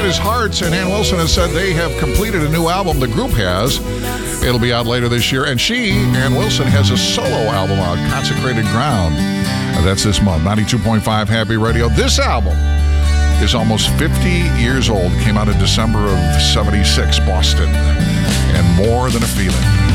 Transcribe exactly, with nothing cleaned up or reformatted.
That is Hearts, and Ann Wilson has said they have completed a new album. The group has. It'll be out later this year. And she, Ann Wilson, has a solo album out, Consecrated Ground. That's this month. ninety-two point five Happy Radio. This album is almost fifty years old. Came out in December of seventy-six, Boston. And More Than a Feeling.